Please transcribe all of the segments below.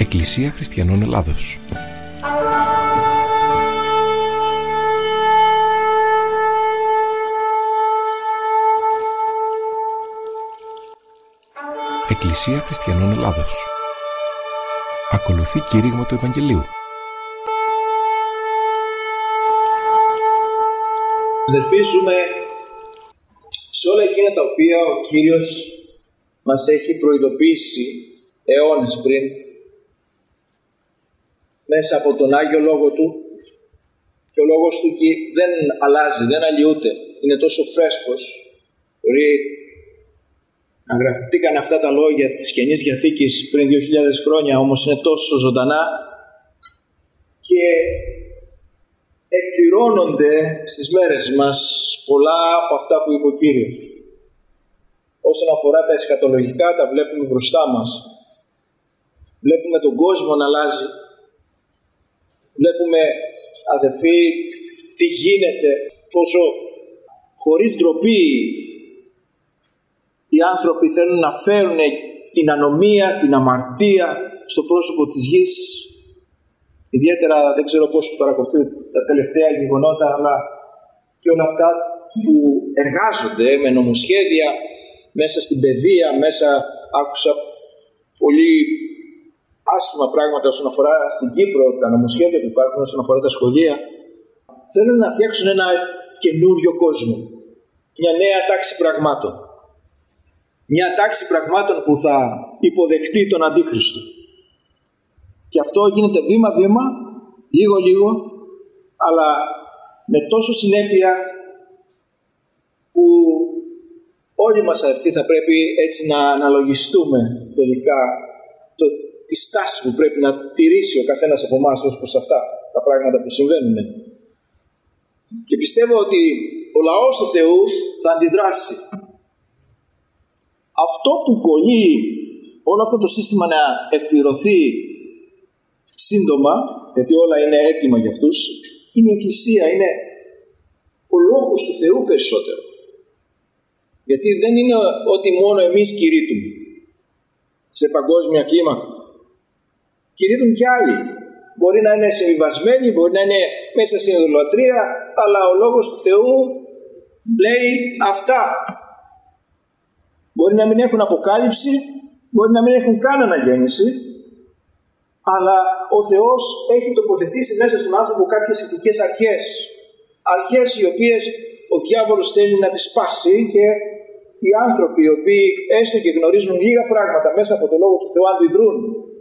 Εκκλησία Χριστιανών Ελλάδος. Εκκλησία Χριστιανών Ελλάδος. Ακολουθεί κήρυγμα του Ευαγγελίου. Αδελφοί, ζούμε σε όλα εκείνα τα οποία ο Κύριος μας έχει προειδοποιήσει αιώνες πριν μέσα από τον Άγιο Λόγο Του, και ο Λόγος Του δεν αλλάζει, δεν αλλοιούται, είναι τόσο φρέσκος. Μπορεί να γραφτήκαν αυτά τα λόγια της Καινής Διαθήκης πριν 2.000 χρόνια, όμως είναι τόσο ζωντανά και εκπληρώνονται στις μέρες μας πολλά από αυτά που είπε ο Κύριος. Όσον αφορά τα εσχατολογικά, τα βλέπουμε μπροστά μας. Βλέπουμε τον κόσμο να αλλάζει. Βλέπουμε, αδελφοί, τι γίνεται, πόσο χωρίς ντροπή οι άνθρωποι θέλουν να φέρουν την ανομία, την αμαρτία στο πρόσωπο της γης. Ιδιαίτερα, δεν ξέρω πώς παρακολουθεί τα τελευταία γεγονότα, αλλά και όλα αυτά που εργάζονται με νομοσχέδια μέσα στην παιδεία, άκουσα πολύ άσχημα πράγματα όσον αφορά στην Κύπρο, τα νομοσχέδια που υπάρχουν όσον αφορά τα σχολεία. Θέλουν να φτιάξουν ένα καινούριο κόσμο, μια νέα τάξη πραγμάτων. Μια τάξη πραγμάτων που θα υποδεχτεί τον Αντίχριστο. Και αυτό γίνεται βήμα-βήμα, λίγο-λίγο, αλλά με τόσο συνέπεια που όλοι μας, αδελφοί, θα πρέπει έτσι να αναλογιστούμε τελικά τη στάση που πρέπει να τηρήσει ο καθένας από εμάς ως προς αυτά τα πράγματα που συμβαίνουν. Και πιστεύω ότι ο λαός του Θεού θα αντιδράσει. Αυτό που κολλεί όλο αυτό το σύστημα να εκπληρωθεί σύντομα, γιατί όλα είναι έτοιμα για αυτούς, είναι η Εκκλησία, είναι ο Λόγος του Θεού περισσότερο. Γιατί δεν είναι ότι μόνο εμείς κηρύττουμε σε παγκόσμια κλίμακα. Κηρύττουν και άλλοι. Μπορεί να είναι συμβιβασμένοι, μπορεί να είναι μέσα στην ειδωλατρία, αλλά ο Λόγος του Θεού λέει αυτά. Μπορεί να μην έχουν αποκάλυψη, μπορεί να μην έχουν καν αναγέννηση, αλλά ο Θεός έχει τοποθετήσει μέσα στον άνθρωπο κάποιες ηθικές αρχές. Αρχές οι οποίες ο διάβολος θέλει να τις σπάσει, και οι άνθρωποι οι οποίοι έστω και γνωρίζουν λίγα πράγματα μέσα από το Λόγο του Θεού αντιδρούν.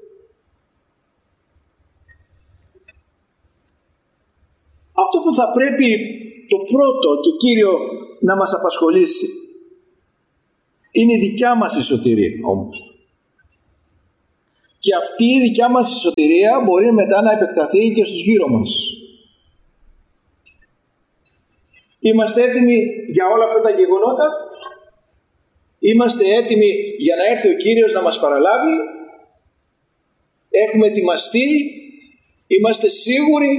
Αυτό που θα πρέπει το πρώτο και κύριο να μας απασχολήσει είναι η δικιά μας η σωτηρία όμως. Και αυτή η δικιά μας η σωτηρία μπορεί μετά να επεκταθεί και στους γύρω μας. Είμαστε έτοιμοι για όλα αυτά τα γεγονότα? Είμαστε έτοιμοι για να έρθει ο Κύριος να μας παραλάβει? Έχουμε ετοιμαστεί? Είμαστε σίγουροι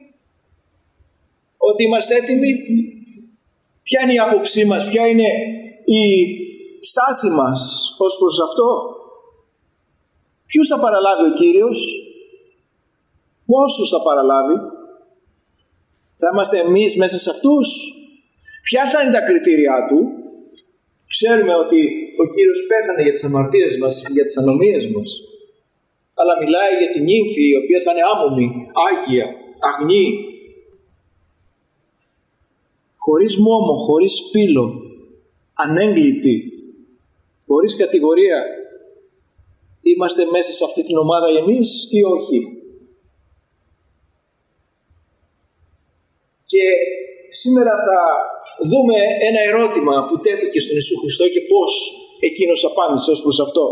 ότι είμαστε έτοιμοι? Ποια είναι η άποψή μας, ποια είναι η στάση μας ως προς αυτό? Ποιους θα παραλάβει ο Κύριος? Πόσους θα παραλάβει? Θα είμαστε εμείς μέσα σε αυτούς? Ποια θα είναι τα κριτήριά Του? Ξέρουμε ότι ο Κύριος πέθανε για τις αμαρτίες μας, για τις ανομίες μας, αλλά μιλάει για την ύμφη η οποία θα είναι άμωμη, άγια, αγνή, χωρίς μόμο, χωρίς σπήλο, ανέγκλητη, χωρίς κατηγορία. Είμαστε μέσα σε αυτή την ομάδα εμείς ή όχι? Και σήμερα θα δούμε ένα ερώτημα που τέθηκε στον Ιησού Χριστό και πώς εκείνος απάντησε ως προς αυτό.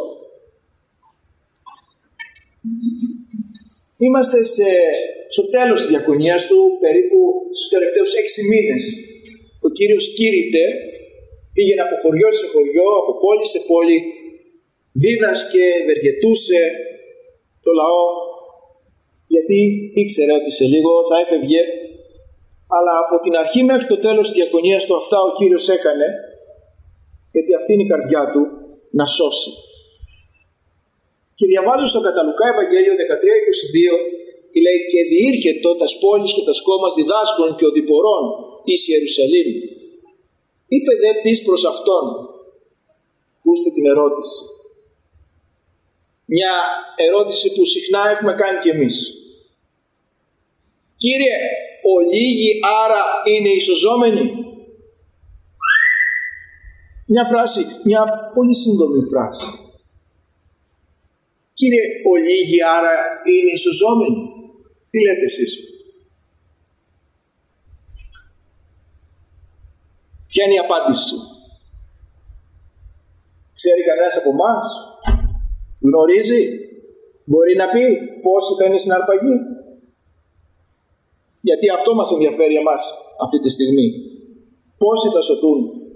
Είμαστε στο τέλος της διακονίας Του, περίπου στους τελευταίους 6 μήνες. Ο Κύριος κήρυτε, πήγαινε από χωριό σε χωριό, από πόλη σε πόλη, δίδασκε, ευεργετούσε το λαό, γιατί ήξερε ότι σε λίγο θα έφευγε, αλλά από την αρχή μέχρι το τέλος της διακονίας Του αυτά ο Κύριος έκανε, γιατί αυτή είναι η καρδιά Του, να σώσει. Και διαβάζω στο κατά Λουκά Ευαγγέλιο 13:22 και λέει «Και διήρχετο τας πόλεις και τας κόμμας διδάσκων και οδηπορών εις Ιερουσαλήμ. Είπε δε τις προς αυτόν». Ακούστε την ερώτηση. Μια ερώτηση που συχνά έχουμε κάνει κι εμείς. «Κύριε, ολίγοι άρα είναι ισοζόμενοι?» Μια φράση, μια πολύ σύντομη φράση. «Κύριε, ολίγοι άρα είναι ισοζόμενοι?» Τι λέτε εσείς? Ποια είναι η απάντηση? Ξέρει κανένας από εμάς? Γνωρίζει? Μπορεί να πει πόσοι θα είναι στην αρπαγή? Γιατί αυτό μας ενδιαφέρει εμάς αυτή τη στιγμή. Πόσοι θα σωθούν?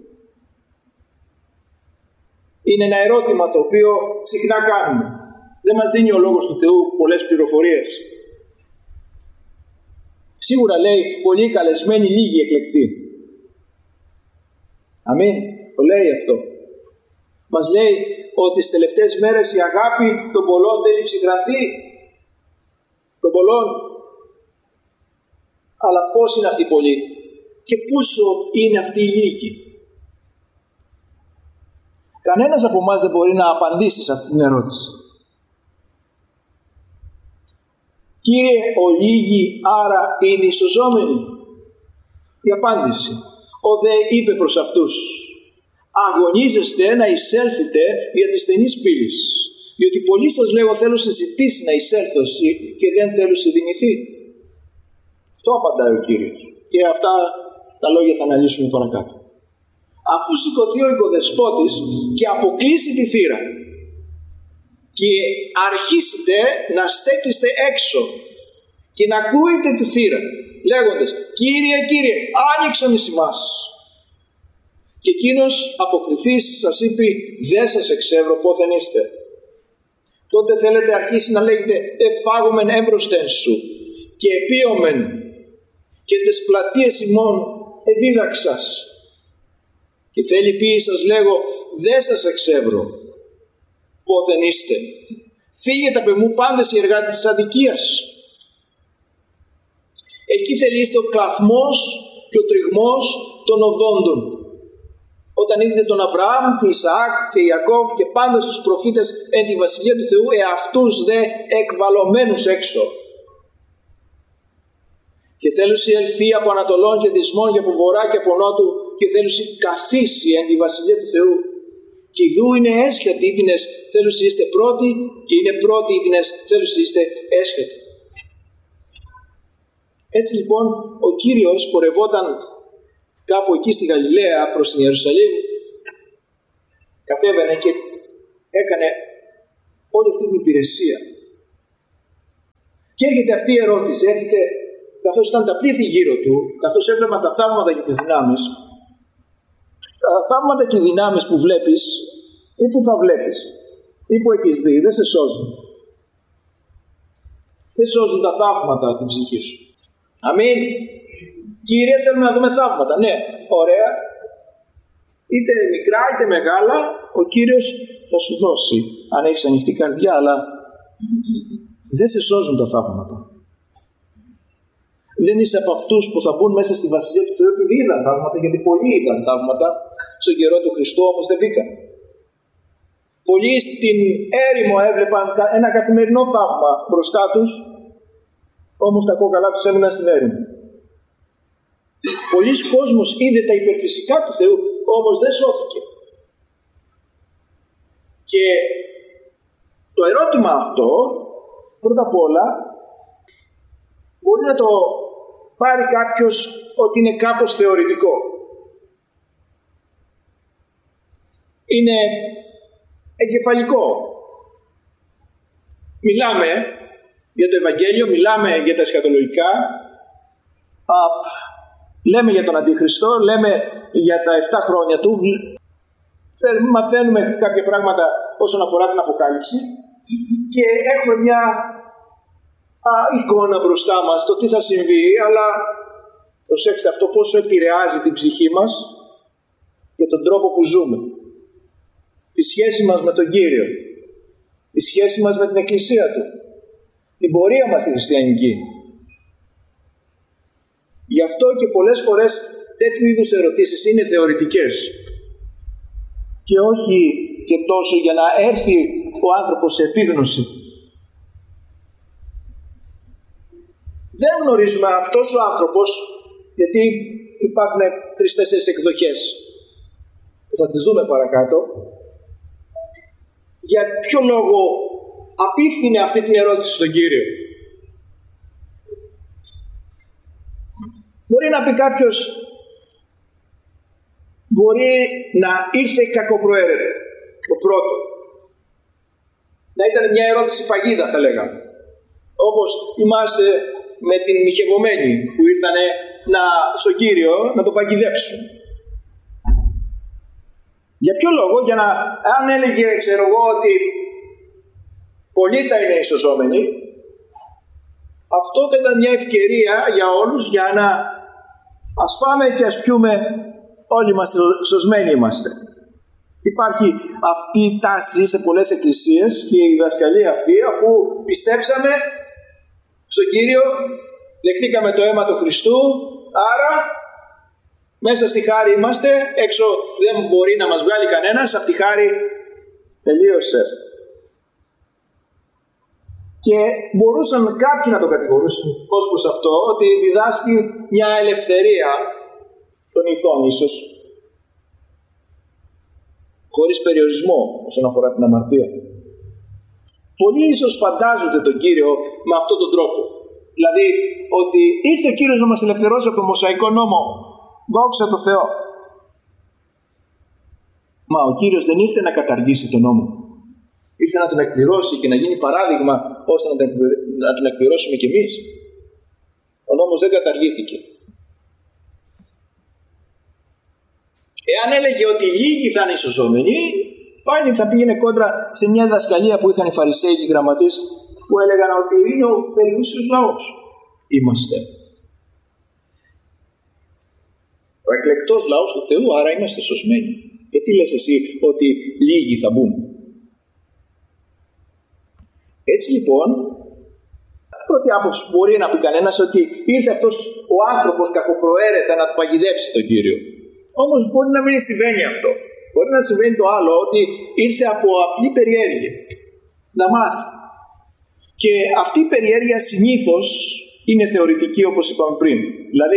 Είναι ένα ερώτημα το οποίο συχνά κάνουμε. Δεν μας δίνει ο Λόγος του Θεού πολλές πληροφορίες. Σίγουρα λέει πολλοί καλεσμένοι, λίγοι εκλεκτοί. Αμήν. Το λέει αυτό. Μας λέει ότι τις τελευταίες μέρες η αγάπη των πολλών δεν υψηλγραφεί. Των πολλών. Αλλά πώς είναι αυτοί οι πολλοί? Και πόσο είναι αυτοί οι λίγοι? Κανένας από εμάς δεν μπορεί να απαντήσει σε αυτή την ερώτηση. Κύριε, ολίγοι άρα είναι ισοζόμενοι? Η απάντηση. Ο δε είπε προς αυτούς, αγωνίζεστε να εισέλθετε για τη στενής πύλης, διότι πολλοί σας λέγω θέλω σε ζητήσει να εισέλθω και δεν θέλω σε δυνηθεί. Αυτό απαντάει ο Κύριος. Και αυτά τα λόγια θα αναλύσουμε παρακάτω. Αφού σηκωθεί ο οικοδεσπότης και αποκλείσει τη θύρα και αρχίσετε να στέκεστε έξω και να ακούετε τη θύρα λέγοντας «Κύριε, Κύριε, άνοιξον εις ημάς». Και εκείνος αποκριθείς σας είπε «Δεν σας εξεύρω πόθεν είστε». Τότε θέλετε αρχίσει να λέγετε «Εφάγομεν έμπροσθεν σου και επίομεν και τες πλατείες ημών εδίδαξας». Και θέλει πει σας λέγω «Δεν σας εξεύρω πόθεν είστε. Φύγετε από εμού πάντες οι εργάτες της αδικίας». Εκεί θελείστε ο κλαθμός και ο τριγμός των οδόντων. Όταν είδετε τον Αβραάμ και Ισαάκ και Ιακώβ και πάντως τους προφήτες εν τη βασιλεία του Θεού, εαυτούς δε εκβαλωμένους έξω. Και θέλουσι ελθεί από Ανατολών και δυσμών και από βορρά και από νότου και θέλουσι καθίσει εν τη βασιλεία του Θεού. Και ιδού είναι έσχατοι ήτινες θέλουσι είστε πρώτοι και είναι πρώτοι ήτινες θέλουσι είστε έσχατοι. Έτσι λοιπόν ο Κύριος πορευόταν κάπου εκεί στη Γαλιλαία προς την Ιερουσαλήμ, κατέβαινε και έκανε όλη αυτή την υπηρεσία. Και έρχεται αυτή η ερώτηση, έρχεται καθώς ήταν τα πλήθη γύρω του, καθώς έβλεπαν τα θαύματα και τις δυνάμεις. Τα θαύματα και οι δυνάμεις που βλέπεις ή που θα βλέπεις ή που έχεις δει δεν σε σώζουν. Δεν σώζουν τα θαύματα την ψυχή σου. Αμήν. Κύριε, θέλουμε να δούμε θαύματα. Ναι, ωραία. Είτε μικρά είτε μεγάλα, ο Κύριος θα σου δώσει. Αν έχεις ανοιχτή καρδιά, αλλά δεν σε σώζουν τα θαύματα. Δεν είσαι από αυτούς που θα μπουν μέσα στη Βασιλεία του Θεού επειδή είδαν θαύματα, γιατί πολλοί είδαν θαύματα. Στον καιρό του Χριστού όμως δεν μπήκαν. Πολλοί στην έρημο έβλεπαν ένα καθημερινό θαύμα μπροστά τους, όμως τα κόκαλά τους έμειναν στην έρημο. Πολλοί κόσμος είδε τα υπερφυσικά του Θεού, όμως δεν σώθηκε. Και το ερώτημα αυτό, πρώτα απ' όλα, μπορεί να το πάρει κάποιος ότι είναι κάπως θεωρητικό. Είναι εγκεφαλικό. Μιλάμε για το Ευαγγέλιο, μιλάμε για τα εσχατολογικά, λέμε για τον Αντίχριστο, λέμε για τα 7 χρόνια του, μαθαίνουμε κάποια πράγματα όσον αφορά την Αποκάλυψη και έχουμε μια εικόνα μπροστά μας το τι θα συμβεί, αλλά προσέξτε αυτό πόσο επηρεάζει την ψυχή μας και τον τρόπο που ζούμε, τη σχέση μας με τον Κύριο. η σχέση μας με την Εκκλησία Του, την πορεία μας στη χριστιανική. Γι' αυτό και πολλές φορές τέτοιου είδους ερωτήσεις είναι θεωρητικές και όχι και τόσο για να έρθει ο άνθρωπος σε επίγνωση. Δεν γνωρίζουμε αυτός ο άνθρωπος, γιατί υπάρχουν 3-4 εκδοχές που θα τις δούμε παρακάτω, για ποιο λόγο απίφθινε αυτή την ερώτηση στον Κύριο. Μπορεί να πει κάποιος, μπορεί να ήρθε κακοπροαίρετο, το πρώτο. Να ήταν μια ερώτηση παγίδα, θα λέγαμε. Όπως θυμάστε με την μοιχευωμένη που ήρθανε στον Κύριο να το παγιδέψουν. Για ποιο λόγο? Για να, αν έλεγε, ξέρω εγώ, ότι πολλοί θα είναι ισοζόμενοι, αυτό θα ήταν μια ευκαιρία για όλους για να ας φάμε και ας πιούμε, όλοι μας σωσμένοι είμαστε. Υπάρχει αυτή η τάση σε πολλές εκκλησίες και η διδασκαλία αυτή, αφού πιστέψαμε στον Κύριο, δεχτήκαμε το αίμα του Χριστού, άρα μέσα στη χάρη είμαστε, έξω δεν μπορεί να μας βγάλει κανένας, από τη χάρη τελείωσε. Και μπορούσαν κάποιοι να το κατηγορούσαν ως προς αυτό, ότι διδάσκει μια ελευθερία των ηθών ίσως, χωρίς περιορισμό όσον αφορά την αμαρτία. Πολλοί ίσως φαντάζονται τον Κύριο με αυτόν τον τρόπο. Δηλαδή ότι ήρθε ο Κύριος να μας ελευθερώσει από το Μωσαϊκό νόμο. Δόξα τω Θεώ. Μα ο Κύριος δεν ήρθε να καταργήσει τον νόμο. Ήρθε να τον εκπληρώσει και να γίνει παράδειγμα ώστε να τον εκπληρώσουμε κι εμείς. Ο νόμος δεν καταργήθηκε. Εάν έλεγε ότι λίγοι θα είναι ισοζόμενοι, πάλι θα πήγαινε κόντρα σε μια διδασκαλία που είχαν οι Φαρισαίοι και οι γραμματείς, που έλεγαν ότι είναι ο περιούσιος λαός. Είμαστε ο εκλεκτός λαός του Θεού, άρα είμαστε σωσμένοι. Γιατί λες εσύ ότι λίγοι θα μπουν? Έτσι λοιπόν, πρώτη άποψη που μπορεί να πει κανένας, ότι ήρθε αυτός ο άνθρωπος κακοπροαίρετα να του παγιδεύσει τον Κύριο. Όμως μπορεί να μην συμβαίνει αυτό. Μπορεί να συμβαίνει το άλλο, ότι ήρθε από απλή περιέργεια να μάθει. Και αυτή η περιέργεια συνήθως είναι θεωρητική, όπως είπαμε πριν. Δηλαδή,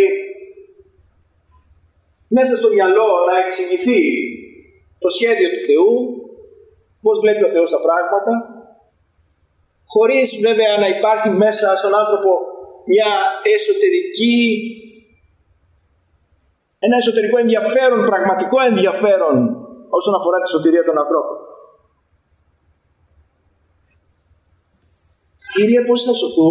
μέσα στο μυαλό να εξηγηθεί το σχέδιο του Θεού, πώς βλέπει ο Θεός τα πράγματα, χωρίς βέβαια να υπάρχει μέσα στον άνθρωπο ένα εσωτερικό ενδιαφέρον, πραγματικό ενδιαφέρον όσον αφορά τη σωτηρία των ανθρώπων. Κύριε, πώς θα σωθούν?